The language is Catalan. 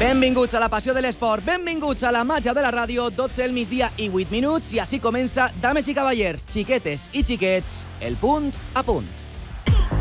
Benvinguts a la passió de l'esport, benvinguts a la màgia de la ràdio, 12 el migdia i 8 minuts, i així comença, dames i cavallers, xiquetes i xiquets, el punt a punt.